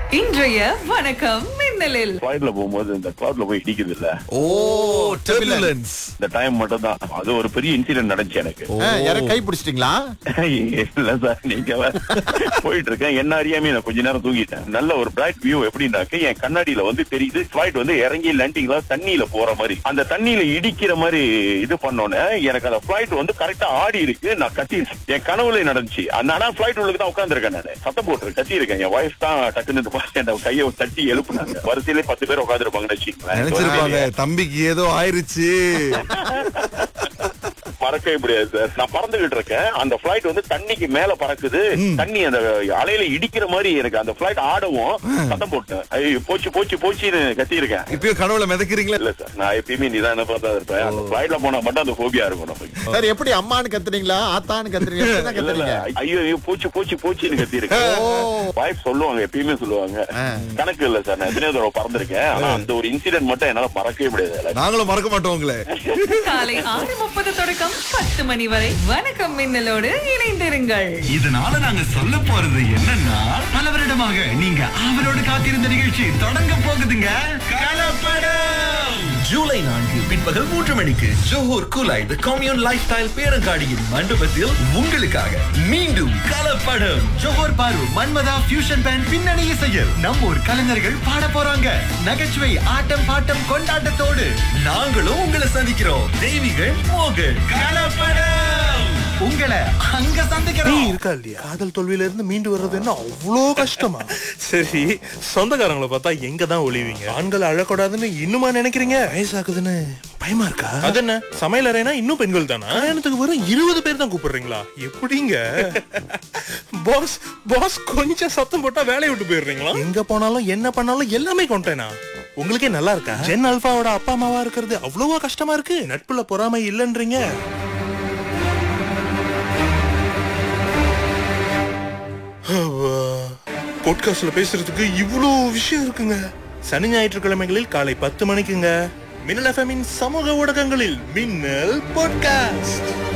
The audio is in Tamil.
இன்றைய வணக்கம் மின்னலில் ஃபிளைட்ல போகும்போது இந்த கிளவுட்ல போய் இடிக்குது இல்ல, ஓ டர்புலன்ஸ். இந்த டைம் மட்டும் தான் அது ஒரு பெரிய இன்சிடென்ட் நடந்துச்சு எனக்கு. யார கை பிடிச்சிட்டீங்களா? இல்ல சார், நீங்க போயிட்டு இருக்கேன், என்ன அறியாம நான் கொஞ்ச நேரம் தூங்கிட்டேன். நல்ல ஒரு பிரைட் வியூ எப்படின்னாக்க என் கண்ணாடியில வந்து தெரியுது ஃபிளைட் வந்து இறங்கி லேண்டிங்ல தண்ணியில போற மாதிரி, அந்த தண்ணியில இடிக்கிற மாதிரி இது பண்ணோன்னே எனக்கு அந்த ஃபிளைட் வந்து கரெக்டா ஆடி இருக்கு. நான் கத்தி என் கனவுல நடந்துச்சு. ஆனா ஃபிளைட் உள்ளுக்கு தான் உட்காந்துருக்கேன், நான் சத்தம் போட்டு கத்தி இருக்கேன். என் வைஃப் தான் டக்குன்னு என் கையை தட்டி எழுப்புனாங்க. வரிசையிலே 10 பேர் உட்காந்துருப்பாங்கன்னு நினைச்சிருப்பாங்க தம்பிக்கு ஏதோ ஆயிருச்சு. பறக்கவே முடியாது சார். நான் பறந்துகிட்டு இருக்கேன், அந்த பிளைட் வந்து தண்ணிக்கு மேல பறக்குது. தண்ணி அந்த அலையில இடிக்கிற மாதிரி எனக்கு அந்த பிளைட் ஆடவும் சத்தம் போட்டேன். ஐயோ போச்சு போச்சு போச்சுன்னு கத்தி இருக்கேன். இப்பயும் கனவுல மிதக்கிறீங்களா? இல்ல சார், நான் எப்பயுமே நிதான பார்த்தா இருப்பேன். அந்த பிளைட்ல போனா மட்டும் அந்த போபியா இருக்கும் நமக்கு. சார் எப்படி அம்மான்னு கத்துறீங்களா ஆத்தான்னு கத்துறீங்க? ஐயோ போச்சு போச்சு போச்சுன்னு கத்தி இருக்கேன். வைஃப் சொல்லுவாங்க, எப்பயுமே சொல்லுவாங்க. கணக்கு இல்ல சார், நான் எத்தனையோ தடவை பறந்திருக்கேன். ஆனா அந்த ஒரு இன்சிடென்ட் மட்டும் என்னால மறக்கவே முடியாது. நாங்களும் மறக்க மாட்டோம் உங்களை. காலை 6:30 தொடக்கம் 10 மணி வரை வணக்கம் மின்னலோடு இணைந்திருங்கள். இதனால நாங்க சொல்ல போறது என்னன்னா, பல வருடமாக நீங்க அவரோடு காத்திருந்த நிகழ்ச்சி தொடங்க போகுதுங்க. கலப்படம் ஜூலை 4 பிற்பகல் 3 மணிக்கு ஜோஹர் குலாய் தி கம்யூன் லைஃப் ஸ்டைல் பேரங்காடியின் மண்டபத்தில் உங்களுக்காக மீண்டும் கலப்படம். ஜோஹர் பாரு மன்மதா ஃபியூஷன் பேண்ட் பின்னணி இசையில் நம்ம ஊர் கலைஞர்கள் பாட போறாங்க. நகைச்சுவை ஆட்டம் பாட்டம் கொண்டாட்டத்தோடு நாங்களும் உங்களை சந்திக்கிறோம். தெய்வீகள் மோகன். கலப்படம் உங்களை அங்க சந்திக்கிறோம். இருக்கா இல்லையா? காதல் தோல்வியில இருந்து மீண்டு வர்றது என்ன அவ்வளோ கஷ்டமா? சரி, சொந்தக்காரங்களை பார்த்தா எங்க தான் ஒளிவீங்க? ஆண்கள் அழக்கூடாதுன்னு இன்னுமா நினைக்கிறீங்க? வயசாகுதுன்னு பயமா இருக்கா? அது என்ன சமையல் அறைனா இன்னும் பெண்கள் தானா? கல்யாணத்துக்கு வெறும் 20 பேர் தான் கூப்பிடுறீங்களா? எப்படிங்க பாஸ்? பாஸ் கொஞ்சம் சத்தம் போட்டா வேலையை விட்டு போயிடுறீங்களா? எங்க போனாலும் என்ன பண்ணாலும் எல்லாமே கொண்டேனா? உங்களுக்கே நல்லா இருக்கா? ஜென் அல்பாவோட அப்பா அம்மாவா இருக்கிறது அவ்வளவா கஷ்டமா இருக்கு? நட்புல பொறாமை இல்லைன்றீங்க. பாட்காஸ்ட்ல பேசுறதுக்கு இவ்வளோ விஷயம் இருக்குங்க. சனி ஞாயிற்றுக்கிழமைகளில் காலை 10 மணிக்குங்க. மின்னல் எஃப்எம்மின் சமூக ஊடகங்களில் மின்னல் பாட்காஸ்ட்.